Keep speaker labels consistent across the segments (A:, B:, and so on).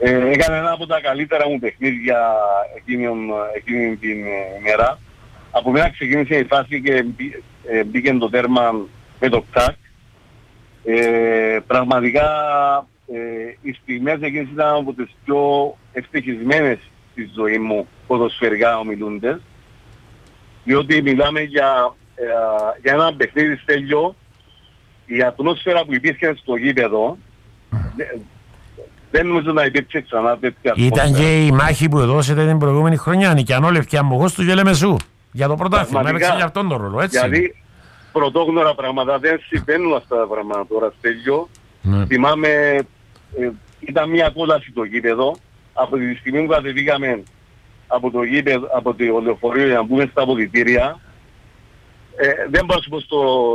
A: Έκανε ένα από τα καλύτερα μου παιχνίδια εκείνη την ημέρα. Από μένα ξεκίνησε η φάση και μπήκε το τέρμα με το κτάκ. Πραγματικά οι στιγμές εκείνες ήταν από τις πιο ευτυχισμένες στη ζωή μου ποδοσφαιρικά ομιλούντες. Διότι μιλάμε για ένα παιχνίδι Στέλιο, η ατμόσφαιρα που υπήρχε στο γήπεδο δεν νομίζω να υπήρξε ξανά τέτοια ατμόσφαιρα.
B: Ήταν και η μάχη που δώσετε την προηγούμενη χρονιά, Νικιανό Λευκιαμμογός του Γελεμεσού, για το πρωτάθλημα, έπαιξε για αυτόν τον ρόλο, έτσι.
A: Δηλαδή πρωτόγνωρα πράγματα δεν συμβαίνουν αυτά τα πράγματα τώρα Στέλιο.
B: Ναι.
A: Θυμάμαι, ήταν μια κόλαση το γήπεδο, από τη στιγμή που κατεβήκαμε από το γήπεδο, από το λεωφορείο για να μπούμε στα αποδυτήρια, δεν μπορώ να σου πω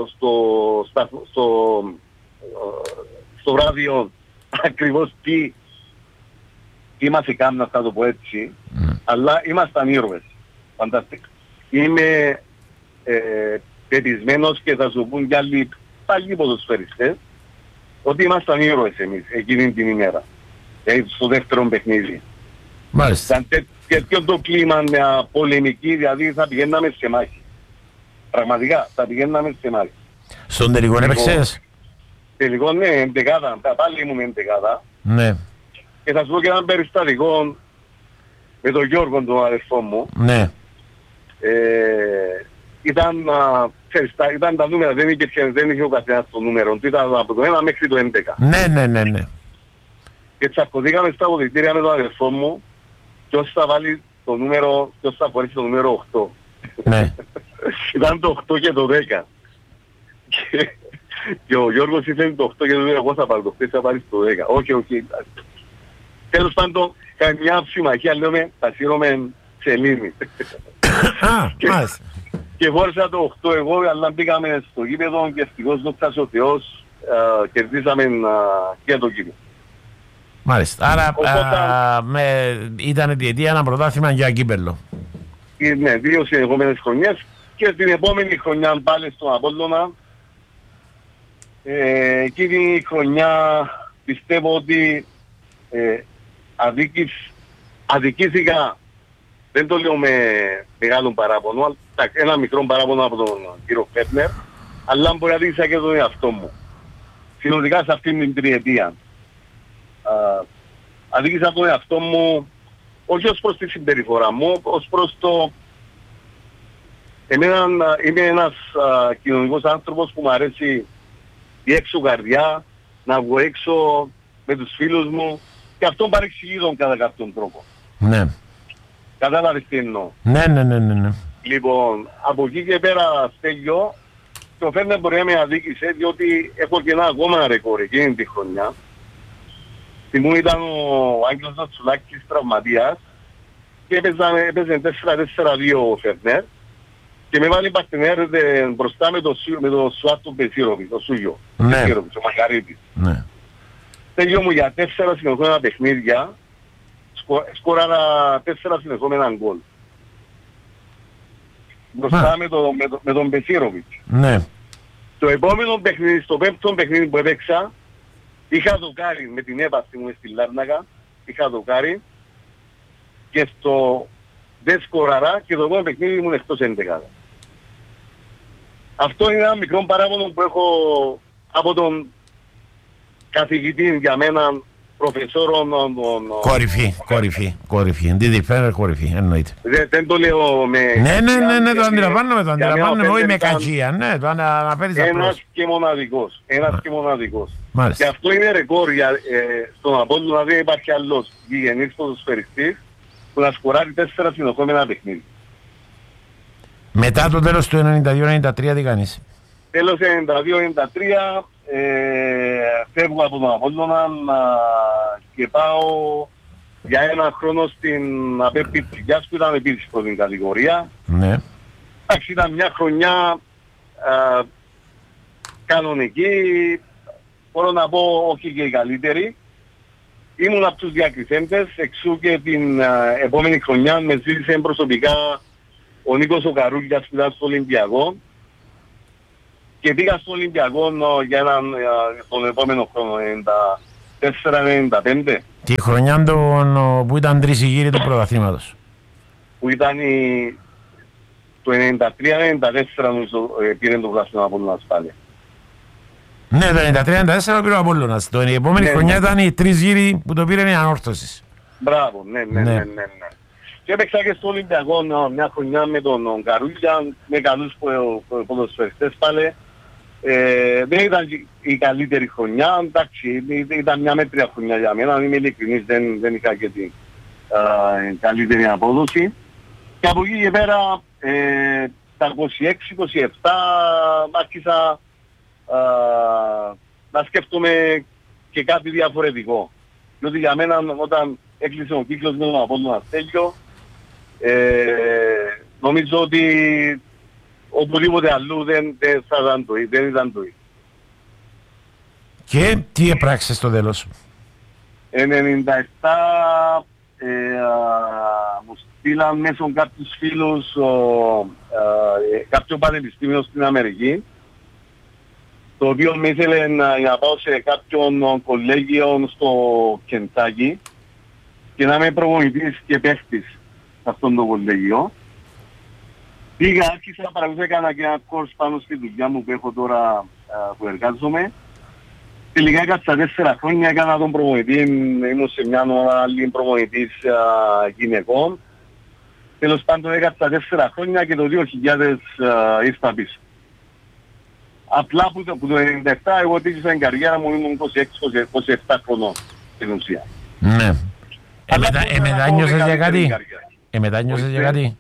A: στο ράδιο ακριβώς τι μας έκαναν, θα το πω έτσι, αλλά ήμασταν ήρωες. Φανταστικά. Είμαι πεπισμένος και θα σου πούν κι άλλοι παλιοί ποδοσφαιριστές ότι ήμασταν ήρωες εμείς εκείνη την ημέρα, στο δεύτερο παιχνίδι.
B: Μάλιστα.
A: Ήταν τέτοιο το κλίμα, μια πολεμική, δηλαδή θα πηγαίναμε σε μάχη. Πραγματικά, θα πηγαίναμε σε μάχη.
B: Στον τελικό έπαιξες?
A: Τελικό, ναι, εντεκάδα. Πάλι ήμουν εντεκάδα.
B: Ναι.
A: Και θα σου πω και έναν περιστατικό με τον Γιώργο, τον αδερφό μου.
B: Ναι.
A: Ήταν τα νούμερα, δεν είχε ο καθένας το νούμερο. Ήταν από το 1 μέχρι το 11.
B: Ναι.
A: Και τσακωθήκαμε στα αποδυτήρια με τον αδερφό μου ποιος θα βάλει το νούμερο, ποιος θα φορέσει το νούμερο 8.
B: Ναι.
A: Ήταν το 8 και το 10. Και ο Γιώργος ήθελε το 8 και το 10, εγώ θα πάρω το 8 και θα πάρεις το 10. Όχι. Τέλος πάντων, κάνει μια συμμαχία, λέμε, θα σύρομαι σελήνη. Και φόρησα το 8 εγώ, αλλά μπήκαμε στο γήπεδο και ευτυχώς δόξα ο Θεός κερδίσαμε και το γήπεδο.
B: Μάλιστα. Άρα ήταν διετία ένα πρωτάθλημα για κύπελλο.
A: Ναι, 2 συνεχόμενες χρονιές και την επόμενη χρονιά πάλι στον Απόλλωνα. Εκείνη η χρονιά πιστεύω ότι αδικήθηκα, δεν το λέω με μεγάλο παράπονο, αλλά ένα μικρό παράπονο από τον κύριο Φέτνερ, αλλά μπορεί να δείξα και τον εαυτό μου. Συνολικά σε αυτήν την τριετία. Αδίκησα τον εαυτό μου, όχι ως προς τη συμπεριφορά μου, ως προς το... Είμαι ένας κοινωνικός άνθρωπος που μου αρέσει η έξω καρδιά, να βγω έξω με τους φίλους μου και αυτόν παρεξηγεί τον κατά κάποιον τρόπο.
B: Ναι.
A: Κατάλαβες τι εννοώ.
B: Ναι.
A: Λοιπόν, από εκεί και πέρα Στέλιο, το Φέρνερ μπορεί να με αδίκησε διότι έχω και ένα ακόμα ρεκόρ εκείνη τη χρονιά. Θυμού ήταν ο Άγγελος Νατσουλάκης τραυματίας και έπαιζε 4-4-2 ο Φέρνερ και με βάλει παρτενέρ μπροστά με το Σουάτο Μπεσίροβι, το Σούγιο, ο Μακαρίτης.
B: Ναι.
A: Τέλειο μου για 4 συνεχόμενα παιχνίδια, σκόραρα 4 συνεχόμενα γκολ. Μπροστά με τον Μπεσίροβιτ.
B: Ναι.
A: Το επόμενο παιχνίδι, στο 5ο παιχνίδι που έπαιξα, είχα δοκάρι με την έπαθη μου στη Λάρνακα, είχα δοκάρι και δεν σκοραρά και το επόμενο παιχνίδι ήμουν εκτός 11. Αυτό είναι ένα μικρό παράπονο που έχω από τον καθηγητή για μένα, προφεσόρο...
B: Κορυφή. Αντιδειφέρε κορυφή, εννοείται.
A: Δεν το λέω με...
B: Ναι, το αντιλαμβάνομαι, όχι με κακία, ναι, το αναφέρεις απλώς.
A: Ένας και μοναδικός. Και αυτό είναι ρεκόρ στον Απόλλωνα, δεν υπάρχει άλλος γηγενής ποδοσφαιριστής που να σκοράρει 4 συνεχόμενα παιχνίδια.
B: Μετά το τέλος του 92-93 τι κάνεις?
A: Τέλος 92-93 φεύγω από τον Απόλλωνα και πάω για ένα χρόνο στην ΑΠΕ Πιτσικιάς που ήταν επίσης πρώτη κατηγορία.
B: Ναι.
A: Εντάξει, ήταν μια χρονιά κανονική, μπορώ να πω όχι και η καλύτερη. Ήμουν από τους διακριθέντες, εξού και την επόμενη χρονιά με ζήτησε προσωπικά ο Νίκος ο Καρούλιας που ήταν στο Ολυμπιακό και πήγα στο Ολυμπιακό για τον επόμενο χρόνο, 94-95.
B: Τη χρονιά που ήταν 3 οι γύροι του πρωταθλήματος.
A: Που ήταν το 93-94 νομίζω πήρε το πρωτάθλημα από τον Ασφάλεια.
B: Ναι, το 93-94 πήρε ο Απόλλωνας. Η επόμενη χρονιά ήταν οι 3 γύροι που το πήραν οι Ανόρθωσης.
A: Μπράβο, ναι. Και έπαιξα και στο Ολυμπιακό μια χρονιά με τον Καρούλια, με καλούς ποδοσφαιριστές πάλι. Δεν ήταν η καλύτερη χρονιά, εντάξει, ήταν μια μέτρια χρονιά για μένα, αν είμαι ειλικρινής, δεν είχα και την καλύτερη απόδοση. Και από εκεί και πέρα, τα 26-27 άρχισα να σκέφτομαι και κάτι διαφορετικό. Διότι για μένα όταν έκλεισε ο κύκλος με τον Απόλλωνα Στέλιο, νομίζω ότι οπουδήποτε αλλού δεν ήταν το ίδιο.
B: Και τι έπραξες στο τέλος?
A: 97 μου στείλαν μέσω κάποιους φίλους κάποιο πανεπιστήμιο στην Αμερική, το οποίο με ήθελε να πάω σε κάποιον κολέγιο στο Κεντάκι και να είμαι προπονητής και παίχτης σε αυτόν το κολέγιο. Πήγα, άρχισα, παρακολουθώ, έκανα και ένα course πάνω στη δουλειά μου που έχω τώρα που εργάζομαι. Τελικά έκατσα 4 χρόνια, έκανα τον προπονητή, ήμουν σε μια άλλη προπονητής γυναικών. Τέλος πάντων έκατσα 4 χρόνια και το 2000 ήρθα πίσω. Απλά που το 1997 εγώ τύχησα την καριέρα μου, ήμουν 26-27 χρονών στην ουσία.
B: Ναι. Μετάνιωσες για κάτι? Μετάνιωσες για κάτι?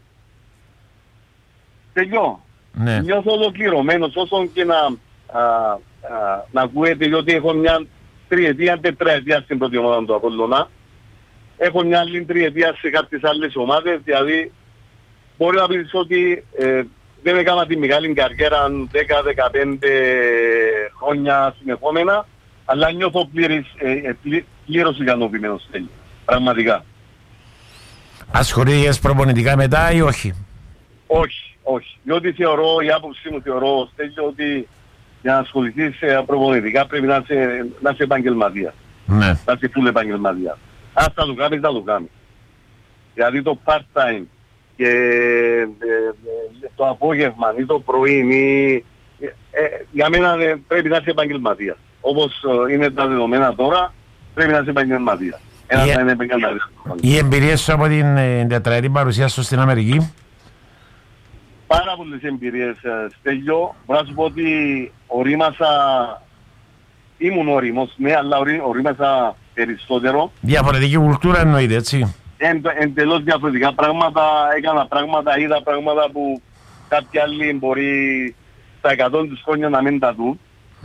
A: Τελειώ.
B: Ναι.
A: Νιώθω ολοκληρωμένος όσον και να ακούετε, διότι έχω μια 3-4 στην πρώτη ομάδα του Απόλλωνα. Έχω μια άλλη 3 σε κάποιες άλλες ομάδες, δηλαδή μπορεί να πεις ότι δεν έκανα τη μεγάλη καριέρα 10-15 χρόνια συνεχόμενα, αλλά νιώθω πλήρως ικανοποιημένος τέλει. Πραγματικά.
B: Ασχολείσαι προπονητικά μετά ή όχι?
A: Όχι. Διότι η άποψή μου θεωρώ, Στέλιο, ότι για να ασχοληθείς προπονητικά πρέπει να είσαι επαγγελματίας.
B: Ναι.
A: Να είσαι full επαγγελματίας. Αν θα το κάνεις, θα το κάνεις. Δηλαδή το part-time και το απόγευμα ή το πρωί για μένα πρέπει να είσαι επαγγελματίας. Όπως είναι τα δεδομένα τώρα, πρέπει να είσαι επαγγελματίας.
B: Οι εμπειρίες σου από την τετραετή παρουσία σου στην Αμερική?
A: Πάρα πολλές εμπειρίες, Στέλιο. Μπορώ να σου πω ότι ήμουν όριμος, ναι, αλλά ορίμασα περισσότερο.
B: Διαφορετική κουλτούρα εννοείται, έτσι?
A: Εντελώς διαφορετικά πράγματα, έκανα πράγματα, είδα πράγματα που κάποιοι άλλοι μπορεί στα 100 τους χρόνια να μην τα δουν.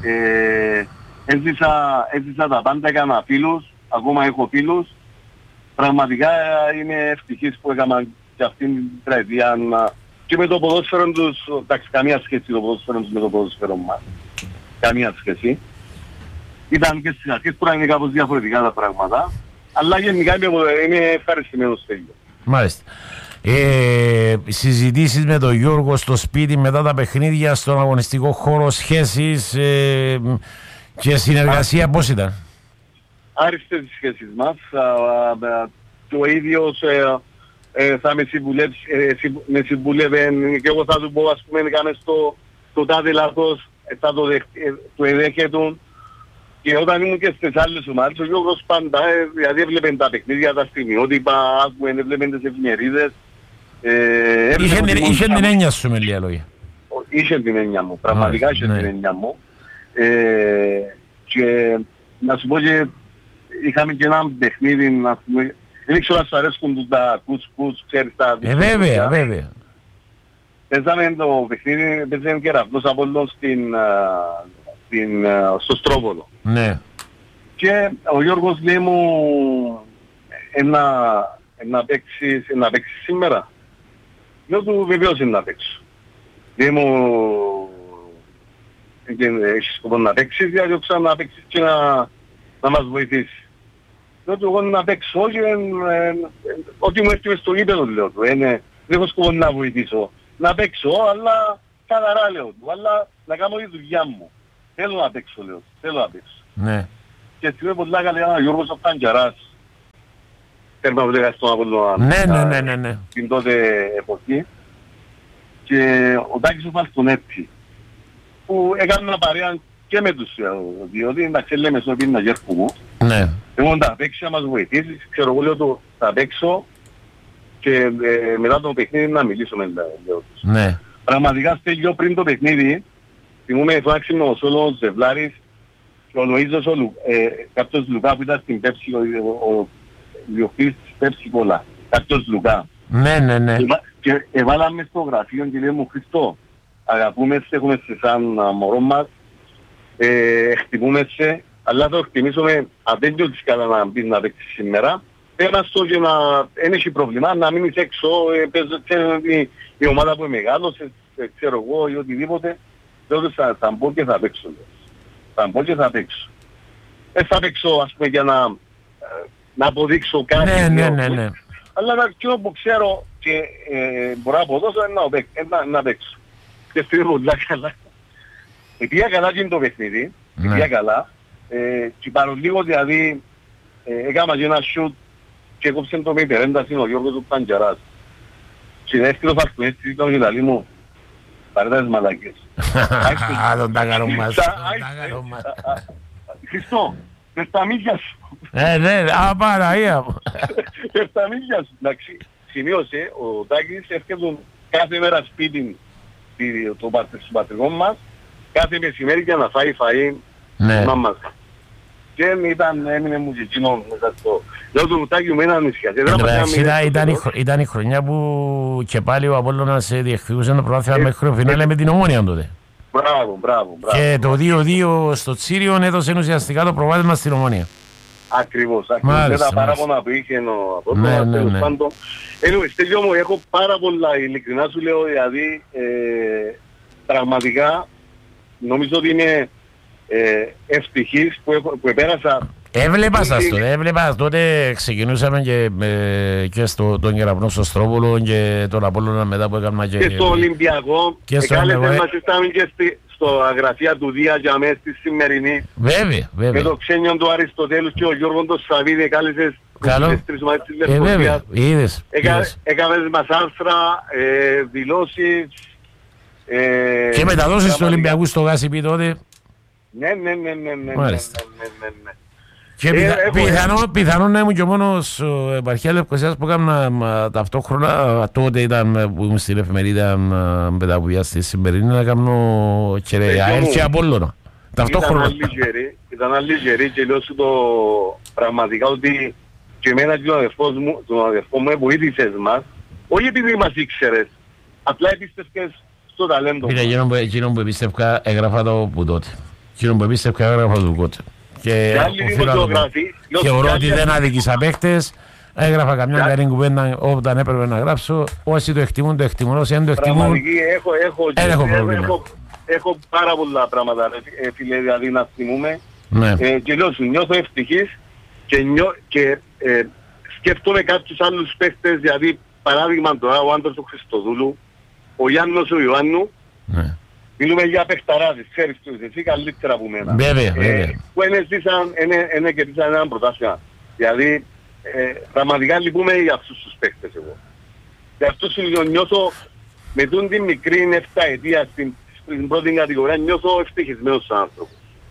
A: Έζησα τα πάντα, έκανα φίλους, ακόμα έχω φίλους. Πραγματικά είμαι ευτυχής που έκανα και αυτήν την τετραετία. Και με το ποδόσφαιρο τους, εντάξει, καμία σχέση το ποδόσφαιρο τους με το ποδόσφαιρο μας. Καμία σχέση. Ήταν και στις αρχές που είναι κάπως διαφορετικά τα πράγματα. Αλλά γενικά είμαι ευχαριστημένος τέλειο.
B: Μάλιστα. Συζητήσεις με τον Γιώργο στο σπίτι μετά τα παιχνίδια, στον αγωνιστικό χώρο, σχέσεις και συνεργασία πώς ήταν?
A: Άριστες οι σχέσεις μας. Το ίδιος θα με συμβούλευε και εγώ θα του πω, ας πούμε, έκαμε το τάδε λάθος, θα το εδέχετουν. Και όταν ήμουν και στις άλλες ομάδες, ο Γιώργος πάντα, δηλαδή έβλεπεν τα παιχνίδια, τα στιγμιότυπα, άκουγεν, έβλεπεν τις εφημερίδες.
B: Είχε την έννοια σου με λίγα λόγια.
A: Είχε την έννοια μου, πραγματικά είχε την έννοια μου. Και να σου πω και είχαμε και ένα παιχνίδι, να πούμε, δεν ξέρω αν σου αρέσκουν τα κουτς, ξέρεις τα...
B: Βέβαια.
A: Παίζαμε το παιχνίδι, παίζαμε κεραυνός από όλων στο Στρόβολο.
B: Ναι.
A: Και ο Γιώργος λέει μου να παίξεις σήμερα. Λέω του βεβαίως είναι να παίξω. Λέει μου έχεις σκοπό να παίξεις, διάλεξα να παίξεις και να μας βοηθήσεις. Λέω του εγώ να παίξω, όχι ότι μου έρθει μες στο γήπεδο, λέω του. Δεν έχω σκοπό να βοηθήσω. Να παίξω, αλλά καθαρά, λέω του, αλλά να κάνω τη δουλειά μου. Θέλω να παίξω, λέω. Θέλω να παίξω.
B: Ναι.
A: Και στιγμή πολλά καλή, ο Γιώργος ο Παντζαράς. τέρμα που λέγα στον Απόλλωνα.
B: Ναι.
A: Την τότε εποχή. Και ο Τάκης ο Φαλτονέτη, που έκανε ένα παρέα και με τους διότι εντάξει λέμε στον οποίο είναι γέρκου μου.
B: Ναι.
A: Εγώ θα παίξει να μας βοηθήσεις, ξέρω εγώ λέω το θα παίξω και μετά το παιχνίδι να μιλήσω με τους.
B: Ναι.
A: Πραγματικά στέλνω πριν το παιχνίδι, θυμούμε φάξιμο ο Σόλος Ζευλάρης και ο Λοΐζος κάποιος Λουκά που ήταν στην Πέψη, ο διοκτήτης της Πέψη Κόλλα, κάποιος Λουκά.
B: Ναι.
A: Και εβάλαμε στο γραφείο και λέμε μου Χριστό, αγαπούμε σε, έχουμε σε σαν μωρό μας, χτυπούμε σε, αλλά θα εκτιμήσουμε αν δεν νιώθεις καλά να μπεις να παίξεις σήμερα. Πέρας το και να δεν έχει πρόβλημα, να μείνεις έξω, ξέρεις ότι η ομάδα που μεγάλωσε, ξέρω εγώ ή οτιδήποτε, τότε θα μπω και θα παίξω. Θα μπω και θα παίξω. Θα παίξω ας πούμε για να αποδείξω κάτι.
B: Ναι.
A: Αλλά εκείνο που ξέρω και μπορώ να αποδώσω να παίξω. Και στείλω πολλά καλά. Πήγα καλά και είναι το παιχνίδι, πήγα καλά. Και παρολίγο δηλαδή έκανα και ένα σιούτ και έκοψε το με υπερένταση ο Γιώργος του Παντζαράς. Και δεύτερο Φαλτονέτη ήταν και λαλί μου, παρέτα τις μαλακές.
B: Τον τάκαρο μας.
A: Χριστό, μες τα μύθια σου.
B: Ναι, Παναγία μου.
A: Μες τα μύθια σου. Εντάξει, σημείωσε, ο Τάκης έρχεται κάθε μέρα σπίτι του πατρικό μας, κάθε μεσημέρι για να φάει φαΐ μάμας. Και έμεινε μου και εκείνο μετά στο... Λέω του Τάκη μου ένα νησιά.
B: Ήταν η χρονιά που και πάλι ο Απόλλωνας διεκδικούσε το πρωτάθλημα μέχρι το φινάλε με την Ομόνια τότε.
A: Μπράβο.
B: Και το 2-2 στο Τσίριο έδωσε ουσιαστικά το προβάδισμα στην Ομόνια.
A: Ακριβώς. Δεν τα παράπονα που είχε ο Απόλλωνας, τέλος πάντων. Στέλιο μου, έχω πάρα πολλά, ειλικρινά σου λέω, δηλαδή νομίζω ότι είμαι ευτυχής που επέρασα.
B: Έβλεπα τότε ξεκινούσαμε και στον Κεραυνό στο Στρόβολο και τον Απόλλωνα μετά που έκανα
A: και στο Ολυμπιακό. Εκάλεσε μας ήρθαμε και στο αγραφεία του Δία για μέσα στη σημερινή.
B: Βέβαια.
A: Με το ξένιο του Αριστοτέλους και ο Γιώργος τον Σαββίδη εκάλεσες τις τρεις μάτες της Λευκοσίας.
B: Είδες.
A: Έκανες μας άρθρα, δηλώσεις.
B: Και μεταδόσεις του Ολυμπιακού στο Γάσιπι τότε.
A: Ναι.
B: Και πιθανόν να ήμουν και ο μόνος επαρχία Λευκοσίας που έκανα ταυτόχρονα, τότε ήταν που ήμουν στην εφημερίδα μετά που στη σημερινή, να κάνω και ΑΕΛ και Απόλλωνα. Ταυτόχρονα.
A: Ήταν άλλη γερή και λέω σου το πραγματικά ότι και εμένα και τον αδερφό μου βοήθησες μας, όχι επειδή μας ήξερες, απλά επίστευκες στο ταλέντο μας.
B: Εκείνο που επίστευκα έγραφα το που τότε. Εκείνο που επίστευκα έγραφα το τότε. Και θεωρώ ότι δεν άδικησα παίχτες. Έγραφα καμιά καλή κουβέντα όταν έπρεπε να γράψω. Όσοι το εκτιμούν, το εκτιμούν. Όσοι δεν το εκτιμούν, δεν έχω πρόβλημα.
A: Έχω πάρα πολλά πράγματα, φίλε, δηλαδή να θυμούμε. Και λέω σου, νιώθω ευτυχής και σκέφτομαι κάποιους άλλους παίχτες, δηλαδή παράδειγμα τώρα ο άντρας του Χριστοδούλου, ο Γιάννος ο Ιωάννου. Μιλούμε για παιχταράδες, ξέρεις τους, εσύ καλύτερα από μένα.
B: Βέβαια.
A: Που είναι κερδίσαν έναν πρωτάθλημα. Δηλαδή, πραγματικά λυπούμε για αυτούς τους παίχτες εγώ. Και αυτό σου νιώθω, με τούν την μικρή 7 ετία στην πρώτη κατηγορία, νιώθω ευτυχισμένος σαν άνθρωπο.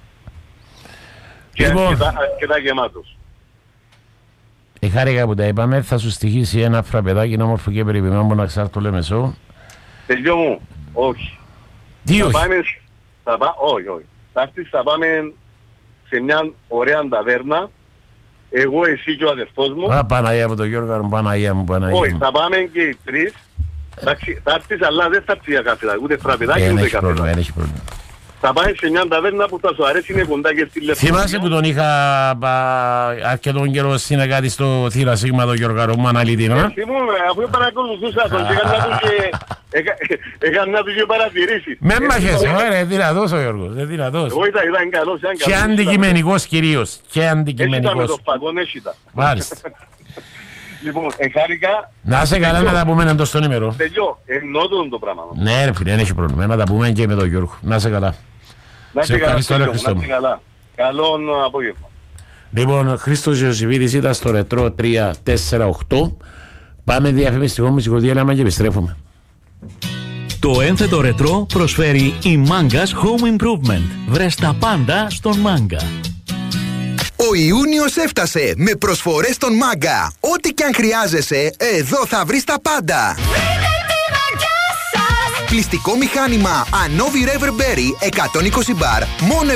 A: Και τα γεμάτος.
B: Χάρηκα που τα είπαμε, θα σου στοιχήσει ένα φραπεδάκι όμορφο και περιποιημένο που να ξέρει το Λεμεσό.
A: Τελειώ μου, όχι.
B: Τι όχι.
A: Όχι. Θα πάμε σε μια ωραία ταβέρνα, εγώ, εσύ και ο αδερφός μου.
B: Παναγία μου, τον Γιώργο, Παναγία μου.
A: Όχι, θα πάμε και οι τρεις. Θα έρθεις, αλλά δεν θα έρθεις για καφεδάκι, ούτε φραπεδάκι, ούτε καφεδάκι.
B: Δεν έχει πρόβλημα.
A: Θα πάει σε μια ταβέρνα που θα σου αρέσει, είναι κοντά και στη Λευκοσία.
B: Θυμάσαι που τον είχα αρκετόν καιρό στην κάτι στο Θήρα Σίγμα τον Γιώργο αναλυτή, ναι?
A: Θυμούμαι, αφού παρακολουθούσα τον και έκανα του και παρατηρήσεις.
B: Με μάχες, ωραία, δυνατός ο Γιώργος, δυνατός.
A: Εγώ ήταν καλός.
B: Και αντικειμενικός κυρίως, και αντικειμενικός.
A: Έχιτα με το φαγόν, έχιτα.
B: Μάλιστα.
A: Λοιπόν, χάρηκα.
B: Να σε καλά να τα πούμε εντός στον ημερό.
A: Τελειώ, εννοώ το πράγμα.
B: Ναι ρε φίλε, δεν έχει πρόβλημα, να τα πούμε και με τον Γιώργο. Να σε καλά.
A: Να σε καλά, καλό απόγευμα.
B: Λοιπόν, Χρήστος Ιωσήφιδης ήταν στο Ρετρό 348. Πάμε διαφημιστικό μουσικό διάλειμμα και επιστρέφουμε.
C: Το ένθετο Ρετρό προσφέρει η Manga's Home Improvement. Βρες τα πάντα στον Manga.
D: Ο Ιούνιος έφτασε με προσφορές στον Manga. Ό,τι και αν χρειάζεσαι, εδώ θα βρεις τα πάντα. Πλυστικό μηχάνημα Anovi Reverberry 120 μπαρ, μόνο